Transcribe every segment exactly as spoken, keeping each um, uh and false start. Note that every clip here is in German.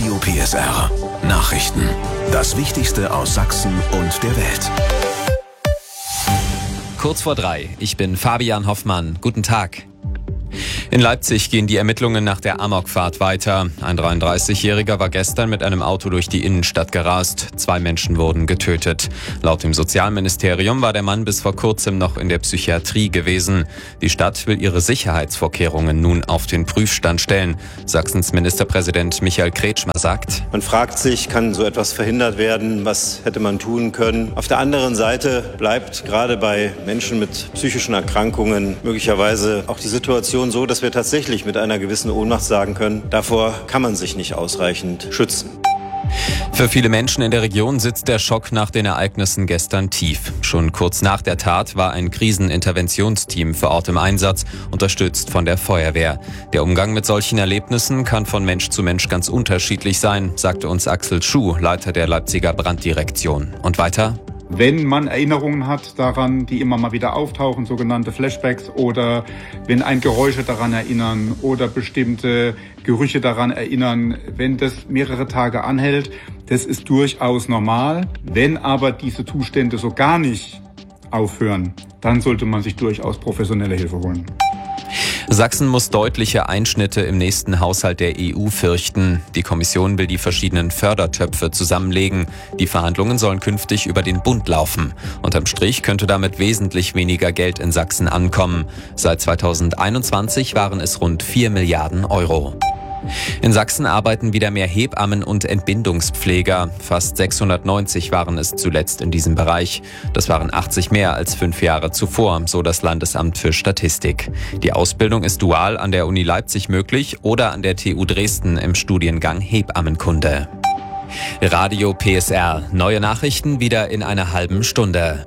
Radio P S R. Nachrichten. Das Wichtigste aus Sachsen und der Welt. Kurz vor drei. Ich bin Fabian Hoffmann. Guten Tag. In Leipzig gehen die Ermittlungen nach der Amokfahrt weiter. Ein dreiunddreißigjähriger war gestern mit einem Auto durch die Innenstadt gerast. Zwei Menschen wurden getötet. Laut dem Sozialministerium war der Mann bis vor kurzem noch in der Psychiatrie gewesen. Die Stadt will ihre Sicherheitsvorkehrungen nun auf den Prüfstand stellen. Sachsens Ministerpräsident Michael Kretschmer sagt: Man fragt sich, kann so etwas verhindert werden? Was hätte man tun können? Auf der anderen Seite bleibt gerade bei Menschen mit psychischen Erkrankungen möglicherweise auch die Situation so, dass wir tatsächlich mit einer gewissen Ohnmacht sagen können, davor kann man sich nicht ausreichend schützen. Für viele Menschen in der Region sitzt der Schock nach den Ereignissen gestern tief. Schon kurz nach der Tat war ein Kriseninterventionsteam vor Ort im Einsatz, unterstützt von der Feuerwehr. Der Umgang mit solchen Erlebnissen kann von Mensch zu Mensch ganz unterschiedlich sein, sagte uns Axel Schuh, Leiter der Leipziger Branddirektion. Und weiter: Wenn man Erinnerungen hat daran, die immer mal wieder auftauchen, sogenannte Flashbacks, oder wenn ein Geräusche daran erinnern oder bestimmte Gerüche daran erinnern, wenn das mehrere Tage anhält, das ist durchaus normal. Wenn aber diese Zustände so gar nicht aufhören, dann sollte man sich durchaus professionelle Hilfe holen. Sachsen muss deutliche Einschnitte im nächsten Haushalt der E U fürchten. Die Kommission will die verschiedenen Fördertöpfe zusammenlegen. Die Verhandlungen sollen künftig über den Bund laufen. Unterm Strich könnte damit wesentlich weniger Geld in Sachsen ankommen. Seit zweitausendeinundzwanzig waren es rund vier Milliarden Euro. In Sachsen arbeiten wieder mehr Hebammen und Entbindungspfleger. Fast sechshundertneunzig waren es zuletzt in diesem Bereich. Das waren achtzig mehr als fünf Jahre zuvor, so das Landesamt für Statistik. Die Ausbildung ist dual an der Uni Leipzig möglich oder an der T U Dresden im Studiengang Hebammenkunde. Radio P S R. Neue Nachrichten wieder in einer halben Stunde.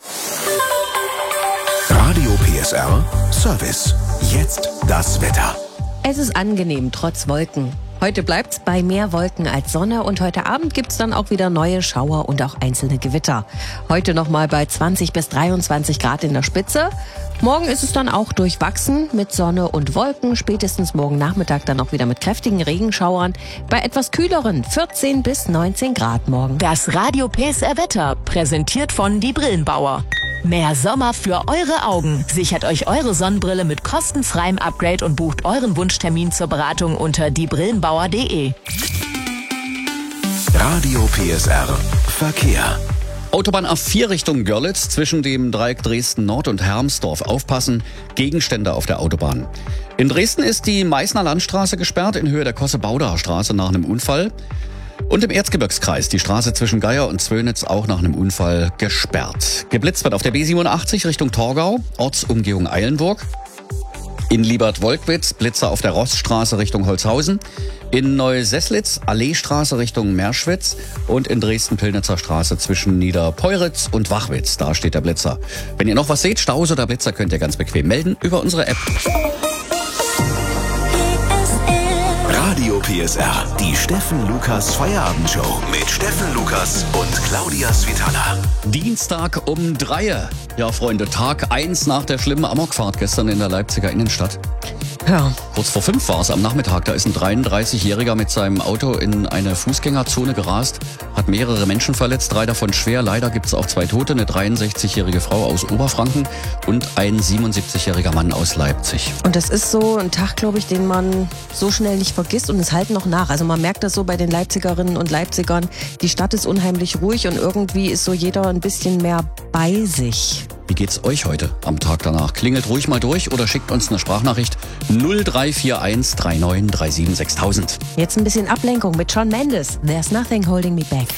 Radio P S R Service. Jetzt das Wetter. Es ist angenehm, trotz Wolken. Heute bleibt's bei mehr Wolken als Sonne und heute Abend gibt's dann auch wieder neue Schauer und auch einzelne Gewitter. Heute nochmal bei zwanzig bis dreiundzwanzig Grad in der Spitze. Morgen ist es dann auch durchwachsen mit Sonne und Wolken. Spätestens morgen Nachmittag dann auch wieder mit kräftigen Regenschauern bei etwas kühleren vierzehn bis neunzehn Grad morgen. Das Radio P S R Wetter, präsentiert von Die Brillenbauer. Mehr Sommer für eure Augen. Sichert euch eure Sonnenbrille mit kostenfreiem Upgrade und bucht euren Wunschtermin zur Beratung unter die brillenbauer punkt de. Radio P S R Verkehr. Autobahn A vier Richtung Görlitz zwischen dem Dreieck Dresden Nord und Hermsdorf. Aufpassen, Gegenstände auf der Autobahn. In Dresden ist die Meißner Landstraße gesperrt in Höhe der Kosse-Baudacher Straße nach einem Unfall. Und im Erzgebirgskreis die Straße zwischen Geier und Zwönitz auch nach einem Unfall gesperrt. Geblitzt wird auf der B siebenundachtzig Richtung Torgau, Ortsumgehung Eilenburg. In Liebert-Wolkwitz Blitzer auf der Roststraße Richtung Holzhausen. In Neuseslitz Alleestraße Richtung Merschwitz. Und in Dresden-Pillnitzer Straße zwischen Niederpeuritz und Wachwitz. Da steht der Blitzer. Wenn ihr noch was seht, Staus oder Blitzer, könnt ihr ganz bequem melden über unsere App. Radio P S R, die Steffen Lukas Feierabendshow mit Steffen Lukas und Claudia Svitala. Dienstag um drei. Ja, Freunde, Tag eins nach der schlimmen Amokfahrt gestern in der Leipziger Innenstadt. Ja. Kurz vor fünf war es am Nachmittag. Da ist ein dreiunddreißigjähriger mit seinem Auto in eine Fußgängerzone gerast, hat mehrere Menschen verletzt, drei davon schwer. Leider gibt es auch zwei Tote, eine dreiundsechzigjährige Frau aus Oberfranken und ein siebenundsiebzigjähriger Mann aus Leipzig. Und das ist so ein Tag, glaube ich, den man so schnell nicht vergisst und es halten noch nach. Also man merkt das so bei den Leipzigerinnen und Leipzigern. Die Stadt ist unheimlich ruhig und irgendwie ist so jeder ein bisschen mehr bei sich. Wie geht's euch heute am Tag danach? Klingelt ruhig mal durch oder schickt uns eine Sprachnachricht null drei vier eins drei neun drei sieben sechstausend. Jetzt ein bisschen Ablenkung mit Shawn Mendes. There's nothing holding me back.